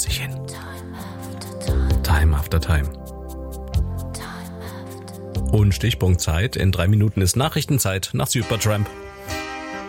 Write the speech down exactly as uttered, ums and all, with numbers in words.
sich hin. Time after time. Und Stichpunkt Zeit. In drei Minuten ist Nachrichtenzeit nach Supertramp.